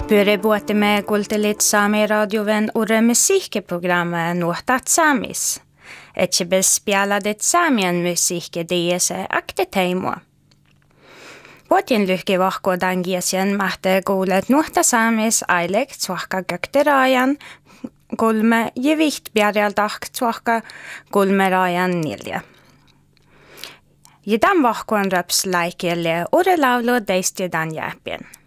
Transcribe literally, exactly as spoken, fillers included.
Pyörivuotimme kuultelit Saami-radioven ure musiikkiprogrammet Nuhtat Samis. Etsebe spjäladet Saamien musiikkidiese akteteimua. Vuotin lyhki vahkodan giesien mahte kuulet Nuhta Samis ailek tsuhka gökteraajan kolme ja vihtbjärjaldak tsuhka kolme raajan nilja. Ja tämän vahkoan röps laikille ure laulu deisti dan jäpien.